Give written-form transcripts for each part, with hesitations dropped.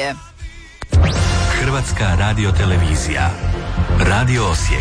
Međimurje. Hrvatska radiotelevizija. Radio Osijek.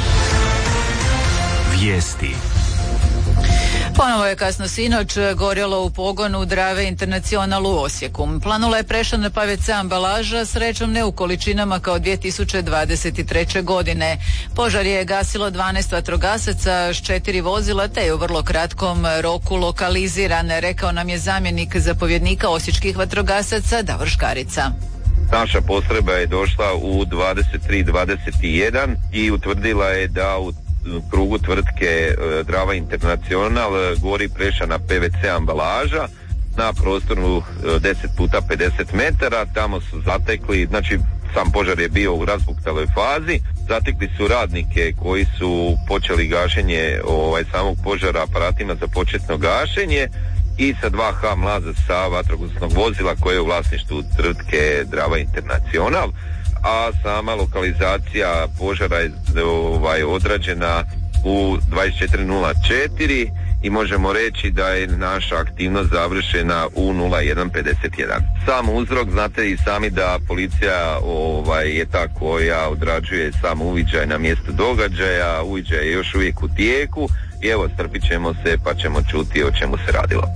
Vijesti. Ponovo je kasno sinoć gorjelo u pogonu Drave International u Osijeku. Planula je prešla PVC ambalaža, srećom ne u količinama kao 2023. godine. Požar je gasilo 12 vatrogasaca s 4 vozila te je u vrlo kratkom roku lokaliziran, rekao nam je zamjenik zapovjednika osječkih vatrogasaca Davor Škarica. Naša postrojba je došla u 23:21 i utvrdila je da u krugu tvrtke Drava International gori prešana PVC ambalaža na prostoru 10x50 metara. Tamo su zatekli, znači sam požar je bio u razbuktaloj fazi, zatekli su radnike koji su počeli gašenje samog požara aparatima za početno gašenje i sa 2H mlaza sa vatrogasnog vozila koje je u vlasništvu tvrtke Drava International, a sama lokalizacija požara je odrađena u 24:04 i možemo reći da je naša aktivnost završena u 01:51. Sam uzrok, znate i sami da policija je ta koja odrađuje sam uviđaj na mjestu događaja. Uviđaj je još uvijek u tijeku i evo strpit ćemo se pa ćemo čuti o čemu se radilo.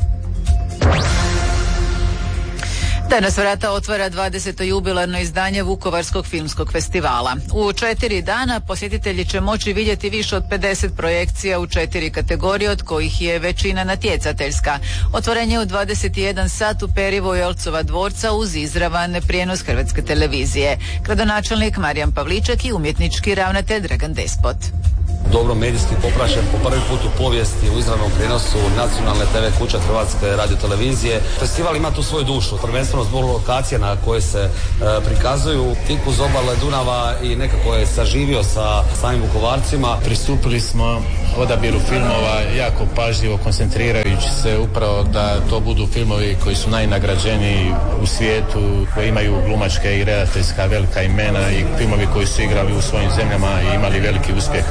Danas vrata otvara 20. jubilarno izdanje Vukovarskog filmskog festivala. U 4 dana posjetitelji će moći vidjeti više od 50 projekcija u 4 kategorije, od kojih je većina natjecateljska. Otvorenje u 21 sat u Perivoj Elcova dvorca uz izravan prijenos Hrvatske televizije. Gradonačelnik Marijan Pavliček i umjetnički ravnatelj Dragan Despot. Dobro medijski popraćen po prvi put u povijesti u izravnom prijenosu nacionalne TV kuće Hrvatske radiotelevizije. Festival ima tu svoju dušu, prvenstveno zbog lokacija na koje se prikazuju. Tik uz obale Dunava i nekako je saživio sa samim Vukovarcima. Pristupili smo odabiru filmova jako pažljivo, koncentrirajući se upravo da to budu filmovi koji su najnagrađeniji u svijetu, koji imaju glumačke i redateljska velika imena i filmovi koji su igrali u svojim zemljama i imali veliki uspjeh.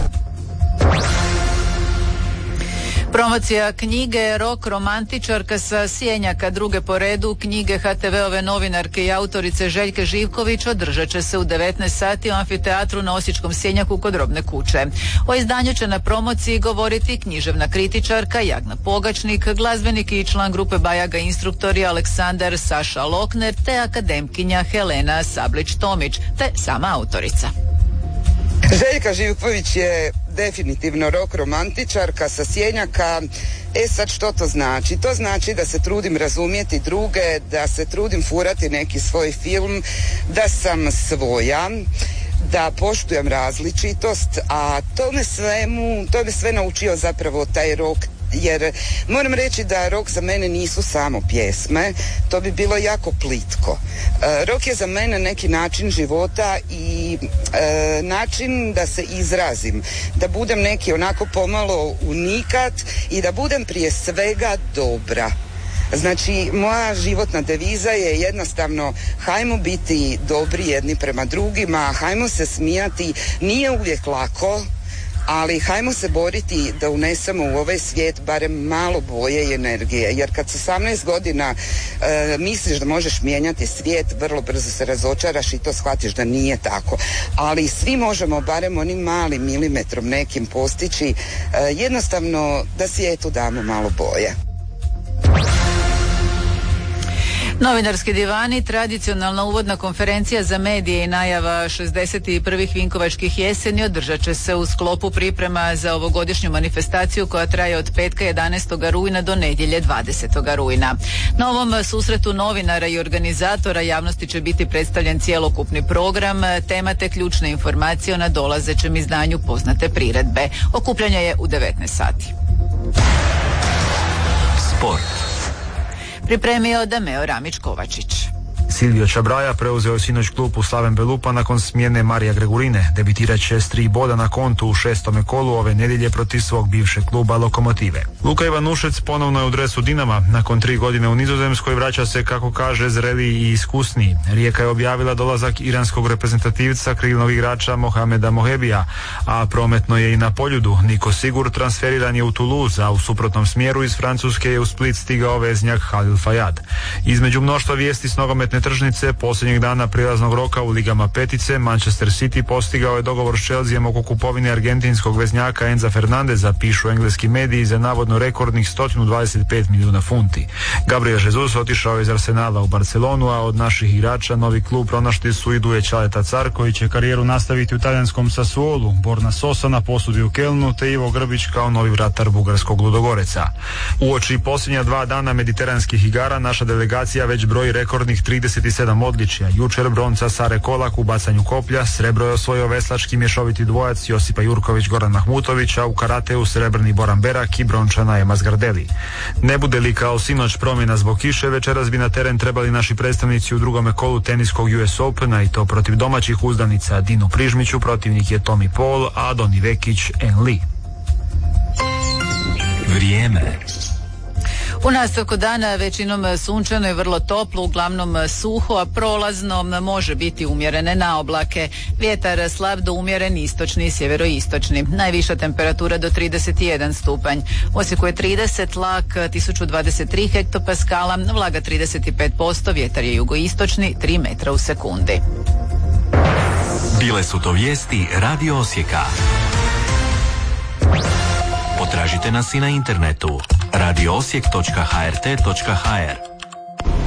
Promocija knjige Rok romantičarka sa Sjenjaka, druge po redu knjige HTV-ove novinarke i autorice Željke Živković održat će se u 19 sati u amfiteatru na Osječkom Sjenjaku kod Robne kuće. O izdanju će na promociji govoriti književna kritičarka Jagna Pogačnik, glazbenik i član grupe Bajaga instruktori Aleksandar Saša Lokner te akademkinja Helena Sablić-Tomić te sama autorica. Željka Živković je definitivno rok romantičarka sa Sjenjaka. Sad što to znači? To znači da se trudim razumjeti druge, da se trudim furati neki svoj film, da sam svoja, da poštujem različitost, a to me sve naučio zapravo taj rok. Jer moram reći da rok za mene nisu samo pjesme, to bi bilo jako plitko. Rok je za mene neki način života i način da se izrazim, da budem neki onako pomalo unikat i da budem prije svega dobra. Znači, moja životna deviza je jednostavno hajmo biti dobri jedni prema drugima, hajmo se smijati, nije uvijek lako, ali hajmo se boriti da unesemo u ovaj svijet barem malo boje i energije, jer kad sa 18 godina misliš da možeš mijenjati svijet, vrlo brzo se razočaraš i to shvatiš da nije tako. Ali svi možemo barem onim malim milimetrom nekim postići, jednostavno da svijetu damo malo boje. Novinarski divani, tradicionalna uvodna konferencija za medije i najava 61. Vinkovačkih jeseni održat će se u sklopu priprema za ovogodišnju manifestaciju koja traje od petka 11. rujna do nedjelje 20. rujna. Na ovom susretu novinara i organizatora javnosti će biti predstavljen cjelokupni program, tema te ključne informacije o nadolazećem izdanju poznate priredbe. Okupljanje je u 19 sati. Sport. Pripremio Dameo Ramić-Kovačić. Silvio Čabraja preuzeo je sinoć klub u Slaven Belupa nakon smjene Marija Gregurine. Debitirat će s 3 boda na kontu u 6. kolu ove nedjelje protiv svog bivšeg kluba Lokomotive. Luka Ivanušec ponovno je u dresu Dinama. Nakon 3 godine u Nizozemskoj vraća se, kako kaže, zreliji i iskusniji. Rijeka je objavila dolazak iranskog reprezentativca krilnog igrača Mohameda Mohebija, a prometno je i na Poljudu. Niko Sigur transferiran je u Toulouse, a u suprotnom smjeru iz Francuske je u Split stigao veznjak Halil Fayad. Između mnoštva vijesti s nogometne tržnice. Posljednjeg dana prijelaznog roka u ligama petice Manchester City postigao je dogovor s Chelseaom oko kupovine argentinskog veznjaka Enza Fernandeza, pišu engleski mediji, za navodno rekordnih 125 milijuna funti. Gabriel Jesus otišao je iz Arsenala u Barcelonu, a od naših igrača novi klub pronašli su i Duje Ćaleta Car, koji će karijeru nastaviti u talijanskom Sassuolu, Borna Sosa na posudi u Kelnu, te Ivo Grbić kao novi vratar bugarskog Ludogoreca. Uoči posljednja 2 dana mediteranskih igara naša delegacija već broji rekordnih 37 odličja. Jučer bronca Sare Kolak u bacanju koplja, srebro je osvojio veslački mješoviti dvojac Josipa Jurković Goran Mahmutović, a u karateu srebrni Boran Berak i brončana Ema Zgardeli. Ne bude li kao sinoć promjena zbog kiše, večeras bi na teren trebali naši predstavnici u drugome kolu teniskog US Opena, i to protiv domaćih uzdanica. Dinu Prižmiću protivnik je Tommy Paul, a Doni Vekić En Li. Vrijeme. U nastavku dana većinom sunčano i vrlo toplo, uglavnom suho, a prolazno može biti umjerene naoblake. Vjetar slab do umjeren istočni i sjeveroistočni. Najviša temperatura do 31 stupanj. U Osijeku je 30, tlak 1023 hektopaskala, vlaga 35%, vjetar je jugoistočni 3 metra u sekundi. Bile su to vijesti Radio Osijeka. Potražite nas i na internetu radioosijek.hrt.hr.